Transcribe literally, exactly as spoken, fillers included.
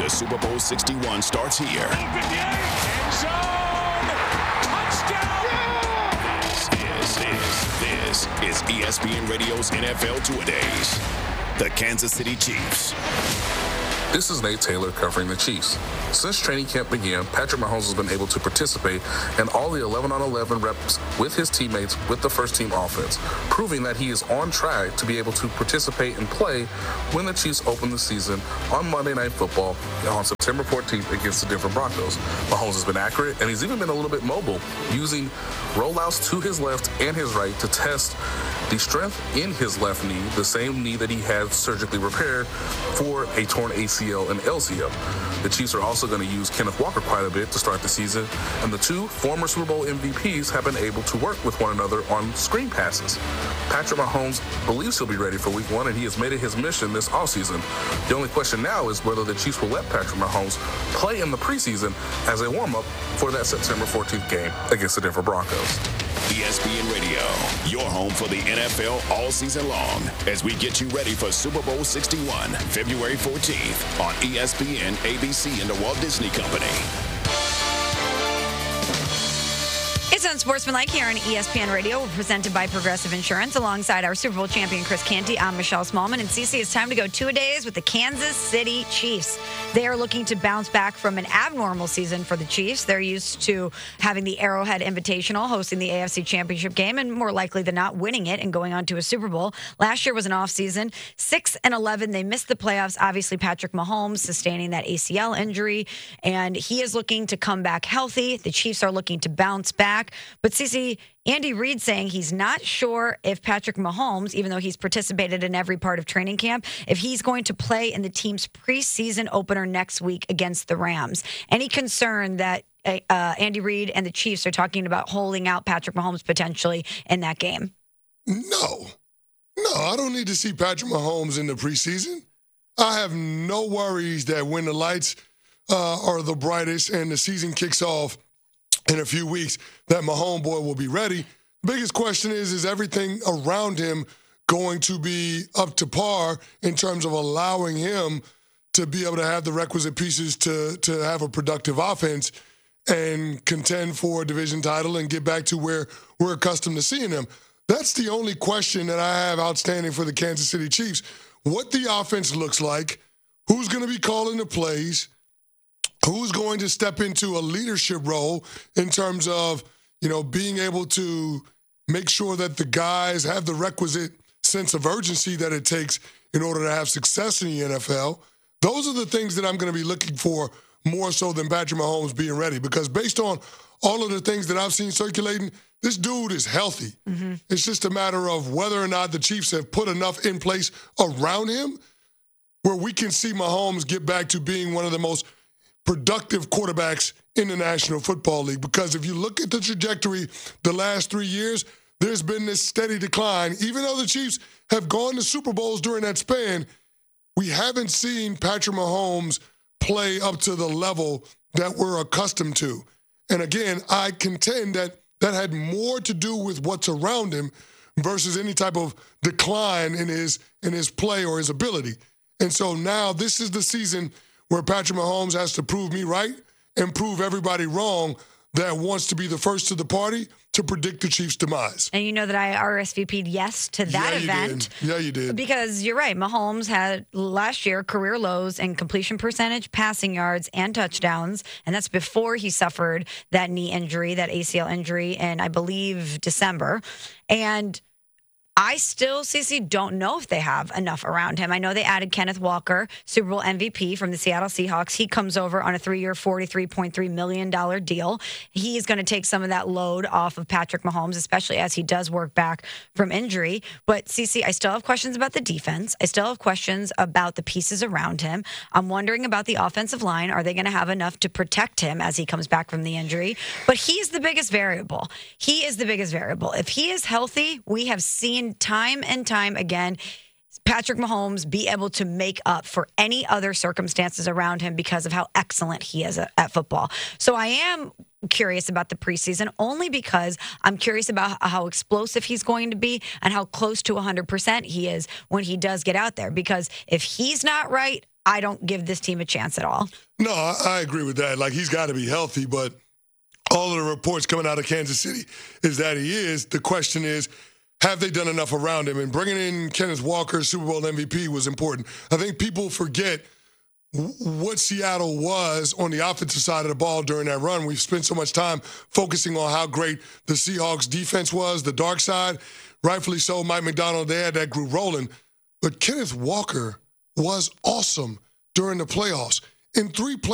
The Super Bowl sixty-one starts here. End zone! Touchdown! This is, this is E S P N Radio's N F L Two-A-Days. The Kansas City Chiefs. This is Nate Taylor covering the Chiefs. Since training camp began, Patrick Mahomes has been able to participate in all the eleven on eleven reps with his teammates with the first-team offense, proving that he is on track to be able to participate and play when the Chiefs open the season on Monday Night Football on September fourteenth against the Denver Broncos. Mahomes has been accurate, and he's even been a little bit mobile, using rollouts to his left and his right to test the strength in his left knee, the same knee that he had surgically repaired for a torn A C L and L C L. The Chiefs are also going to use Kenneth Walker quite a bit to start the season, and the two former Super Bowl M V Ps have been able to work with one another on screen passes. Patrick Mahomes believes he'll be ready for week one, and he has made it his mission this offseason. The only question now is whether the Chiefs will let Patrick Mahomes play in the preseason as a warm-up for that September fourteenth game against the Denver Broncos. E S P N Radio, your home for the N F L all season long, as we get you ready for Super Bowl sixty-one, February fourteenth on E S P N, A B C, and the Walt Disney Company. It's Unsportsmanlike here on E S P N Radio. We're presented by Progressive Insurance. Alongside our Super Bowl champion, Chris Canty, I'm Michelle Smallman. And Cece, it's time to go two-a-days with the Kansas City Chiefs. They are looking to bounce back from an abnormal season for the Chiefs. They're used to having the Arrowhead Invitational, hosting the A F C Championship game, and more likely than not winning it and going on to a Super Bowl. Last year was an off season. six and eleven, they missed the playoffs. Obviously, Patrick Mahomes sustaining that A C L injury, and he is looking to come back healthy. The Chiefs are looking to bounce back. But Cece, Andy Reid saying he's not sure if Patrick Mahomes, even though he's participated in every part of training camp, if he's going to play in the team's preseason opener next week against the Rams. Any concern that uh, Andy Reid and the Chiefs are talking about holding out Patrick Mahomes potentially in that game? No. No, I don't need to see Patrick Mahomes in the preseason. I have no worries that when the lights uh, are the brightest and the season kicks off in a few weeks, that my homeboy will be ready. The biggest question is, is everything around him going to be up to par in terms of allowing him to be able to have the requisite pieces to, to have a productive offense and contend for a division title and get back to where we're accustomed to seeing him? That's the only question that I have outstanding for the Kansas City Chiefs. What the offense looks like, who's going to be calling the plays, who's going to step into a leadership role in terms of, you know, being able to make sure that the guys have the requisite sense of urgency that it takes in order to have success in the N F L. Those are the things that I'm going to be looking for more so than Patrick Mahomes being ready, because based on all of the things that I've seen circulating, this dude is healthy. Mm-hmm. It's just a matter of whether or not the Chiefs have put enough in place around him where we can see Mahomes get back to being one of the most productive quarterbacks in the National Football League. Because if you look at the trajectory the last three years, there's been this steady decline. Even though the Chiefs have gone to Super Bowls during that span, we haven't seen Patrick Mahomes play up to the level that we're accustomed to. And again, I contend that that had more to do with what's around him versus any type of decline in his in his play or his ability. And so now this is the season where Patrick Mahomes has to prove me right and prove everybody wrong that wants to be the first to the party to predict the Chiefs' demise. And you know that I R S V P'd yes to that yeah, you event. Did. Yeah, you did. Because you're right. Mahomes had last year career lows in completion percentage, passing yards, and touchdowns. And that's before he suffered that knee injury, that A C L injury in, I believe, December. And I still, Cece, don't know if they have enough around him. I know they added Kenneth Walker, Super Bowl M V P from the Seattle Seahawks. He comes over on a three-year, forty-three point three million dollars deal. He's going to take some of that load off of Patrick Mahomes, especially as he does work back from injury. But, Cece, I still have questions about the defense. I still have questions about the pieces around him. I'm wondering about the offensive line. Are they going to have enough to protect him as he comes back from the injury? But he's the biggest variable. He is the biggest variable. If he is healthy, we have seen time and time again Patrick Mahomes be able to make up for any other circumstances around him because of how excellent he is at, at football. So I am curious about the preseason only because I'm curious about how explosive he's going to be and how close to one hundred percent he is when he does get out there. Because if he's not right, I don't give this team a chance at all. No, I, I agree with that. Like, he's got to be healthy, but all of the reports coming out of Kansas City is that he is. The question is, have they done enough around him? And bringing in Kenneth Walker, Super Bowl M V P, was important. I think people forget what Seattle was on the offensive side of the ball during that run. We've spent so much time focusing on how great the Seahawks defense was, the dark side. Rightfully so, Mike McDonald, they had that group rolling. But Kenneth Walker was awesome during the playoffs. In three playoffs,